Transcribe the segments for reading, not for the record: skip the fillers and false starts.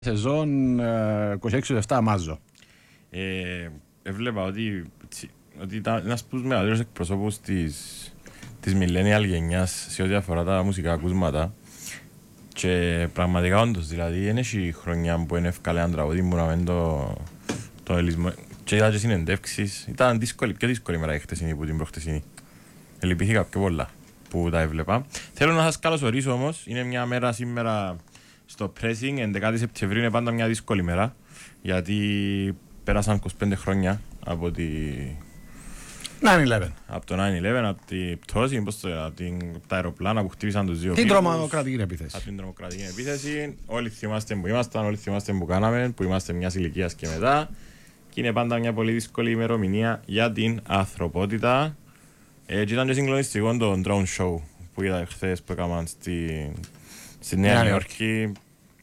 Σεζόν 26-27 Μάζο. Έβλεπα ότι ήταν ένας από τους μεγαλύτερους εκπροσώπους της millennial γενιάς σε ό,τι αφορά τα μουσικά ακούσματα και πραγματικά όντως, δηλαδή δεν έχει χρονιά που είναι εύκολα ένα τραγούδι που να μην το ελισμό και είδα και συνεντεύξεις. Ήταν πιο δύσκολη μέρα η χτεσινή που την προχτεσινή. Ελυπήθηκα πιο πολλά που τα έβλεπα. Θέλω να σας καλωσορίσω όμως, είναι μια μέρα σήμερα στο Pressing, 11 Σεπτεμβρίου, είναι πάντα μια δύσκολη μέρα γιατί πέρασαν 25 χρόνια από το 9/11. Από το 9/11, από την πτώση, τα αεροπλάνα που χτύπησαν τους δύο Την φίλους. τρομοκρατική επίθεση. Από την τρομοκρατική επίθεση. Όλοι θυμάστε που ήμασταν, όλοι θυμάστε που κάναμε, που είμαστε μιας ηλικίας και μετά. Και είναι πάντα μια πολύ δύσκολη ημερομηνία για την ανθρωπότητα. Και ήταν και συγκλονιστικό το drone show που είδα χθες που έκαναν στη Νέα Υόρκη.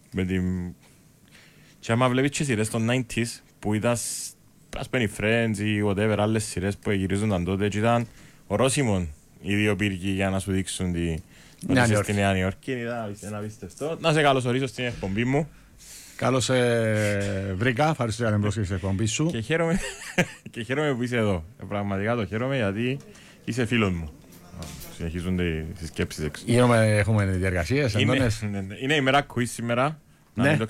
Και άμα βλέπεις και σειρές των 90s που ήταν Πράσπενοι Friends ή whatever άλλες σειρές που γυρίζονταν τότε και ήταν ορόσημον οι δύο πύργοι για να σου δείξουν ότι είσαι στη Νέα Υόρκη. Ήταν απίστευτο. Να σε καλωσορίσω στην εκπομπή μου. Καλώς βρήκα, ευχαριστώ για την πρόσκληση στην εκπομπή σου. Και χαίρομαι που είσαι εδώ. Πραγματικά το χαίρομαι γιατί είσαι φίλος μου. Συνεχίζονται οι σκέψεις έξω. Έχουμε διεργασίες, εντόνες. Είναι η μέρα quiz σήμερα. Ναι.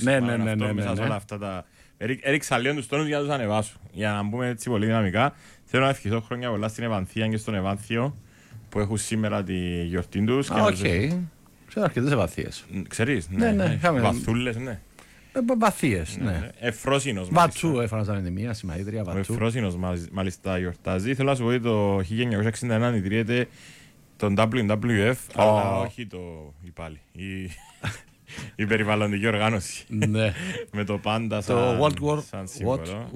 Έριξα λίγο τους τόνους για να τους ανεβάσω. Για να μπούμε έτσι πολύ δυναμικά. Θέλω να ευχηθώ χρόνια πολλά στην Ευανθία και στον Ευάνθιο που έχουν σήμερα τη γιορτή τους. Οκ. Ξέρω αρκετές Ευανθίες. Ξέρεις, ναι. Βαθούλες, ναι. Βαθίες, ναι. Εφρόσινος. Βατσού έφαναν την μία συμμαχήτρια Ο Βατσού. Εφρόσινος μάλιστα γιορτάζει. Θέλω να σου πω ότι το 1961 ιδρύεται τον WWF, αλλά όχι η πάλι. Η περιβαλλοντική οργάνωση. Ναι. Με το πάντα σαν σύμβολο.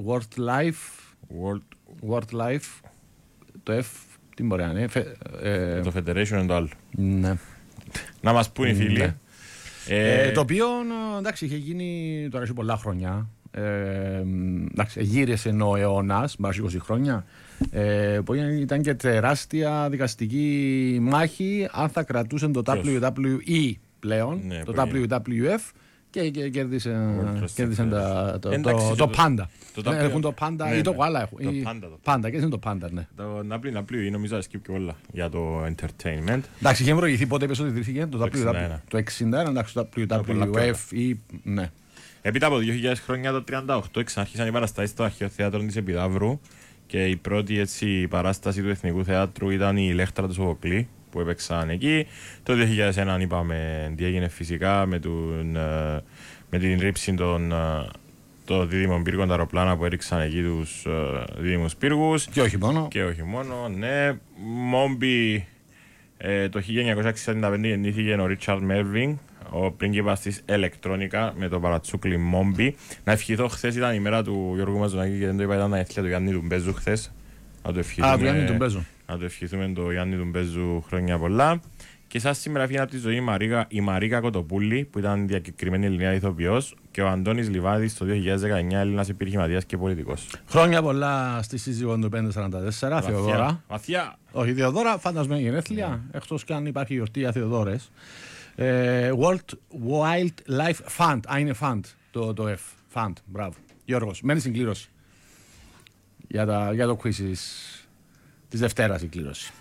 World Life. Το F, τι μπορεί να είναι. Το Federation είναι το άλλο. Ναι. Να μας πούν οι φίλοι. Το οποίο, εντάξει, είχε γίνει τώρα σε πολλά χρόνια. Εντάξει, γύρισε ο αιώνας, μπας 20 χρόνια. Που ήταν και τεράστια δικαστική μάχη αν θα κρατούσαν το WWE πλέον, ναι, το WWF και κέρδισαν το Panda. Έχουν το Panda ή το Koala έχουν. Το Panda και είναι το Panda, ναι. Το WWE νομίζω να σκύπτει όλα για το entertainment. Εντάξει, είχε προηγηθεί πότε είπες ότι ιδρύθηκε το WWE. Το 61, εντάξει, το WWF ή ναι. Έπειτα από 2.000 χρόνια το 1938 εξάρχισαν οι παραστάσεις στο Αρχαίο Θέατρο της Επιδαύρου και η πρώτη έτσι παράσταση του Εθνικού Θεάτρου ήταν η Ηλέκτρα του Σοφοκλή που έπαιξαν εκεί. Το 2001 είπαμε τι έγινε φυσικά με την ρήψη των δίδυμων πύργων τα αεροπλάνα που έριξαν εκεί τους δίδυμους πύργους. Και όχι μόνο. Ναι. Μόμπι το 1965 γεννήθηκε ο Ρίτσαρντ Μέρβινγκ, ο πρίγκιπας της ηλεκτρόνικα με το παρατσούκλι Μόμπι. Να ευχηθώ, χθες ήταν η μέρα του Γιώργου Μαζονάκη και δεν το είπα, ήταν τα γενέθλια του Γιάννη Τουμπέζου χθες. Να το ευχηθούμε το Γιάννη Τουμπέζου χρόνια πολλά. Και σας σήμερα φύγει από τη ζωή η Μαρίκα Κοτοπούλη που ήταν διακεκριμένη Ελληνία ηθοποιός και ο Αντώνης Λιβάδης το 2019 Έλληνας επιχειρηματίας και πολιτικός. Χρόνια πολλά στη σύζυγο του 544, Θεοδώρα. Βαθιά. Όχι, Θεοδώρα, φαντασμένη γενέθλια, εκτός και αν υπάρχει γιορτή για Θεοδόρες. World Wildlife Fund, είναι Fund το F, Fund, μπράβο. Γιώργος, μένει στην κλήρωση για το quiz της Δευτέρας η κλήρωση.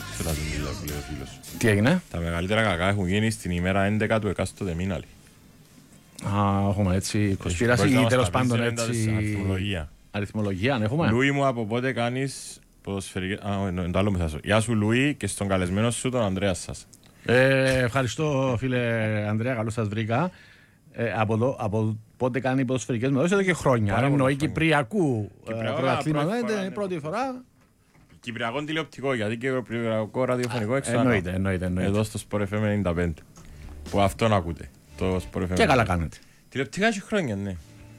Τι έγινε? Τα μεγαλύτερα κακά έχουν γίνει στην ημέρα 11 του εκάστοτε μήνα. Έχουμε έτσι κοσπίραση ή τέλος πάντων έτσι αριθμολογία, αν έχουμε. Λούι μου, από πότε κάνεις ποδοσφαιρικές... το άλλο μεθάσω. Γεια σου Λούι και στον καλεσμένο σου τον Ανδρέα σας. Ευχαριστώ φίλε Ανδρέα, καλώς σας βρήκα. Από πότε κάνει ποδοσφαιρικές μεταδόσεις εδώ και χρόνια. Εννοεί Κυπριακού πρωταθλήματος, είναι η πρώτη φορά. Κυπριακό τηλεοπτικό, γιατί και κυπριακό ραδιοφωνικό έξω. Εννοείται. Εδώ στο Sport FM 95. Που αυτόν ακούτε. Και καλά κάνετε. Τηλεοπτικά έχει χρόνια, ναι.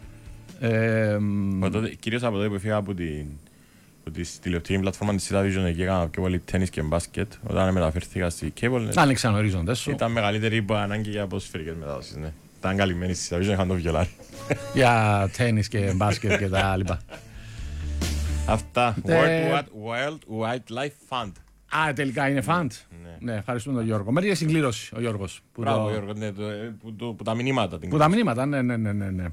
Κυρίως από τότε που έφυγα από τη τηλεοπτική πλατφόρμα της Cityvision εκεί έκανα πιο πολύ τένις και μπάσκετ. Όταν μεταφέρθηκα στη Cable. Άνοιξαν ορίζοντες σου. Ήταν μεγαλύτερη ανάγκη για ποδοσφαιρικές μετάδοσεις, ναι. Ήταν καλυμμένοι στη Cityvision, είχαν το βιολάρι. Για τένις και μπάσκετ και τα λοιπά. Αυτά. World Wildlife Fund. Α, τελικά είναι φαντ. Ναι. Ναι, ευχαριστούμε τον Γιώργο. Μερική συγκλήρωση ο Γιώργος. Μπράβο, Γιώργο, ναι, που τα μηνύματα. Που τα μηνύματα, ναι.